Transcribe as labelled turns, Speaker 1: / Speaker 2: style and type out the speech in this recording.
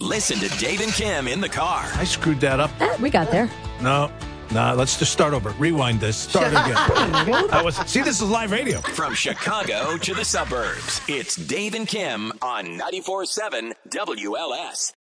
Speaker 1: Listen to Dave and Kim in the car.
Speaker 2: I screwed that up.
Speaker 3: We got there.
Speaker 2: No, let's just start over. Rewind this. Start again. See, this is live radio.
Speaker 1: From Chicago to the suburbs, it's Dave and Kim on 94.7 WLS.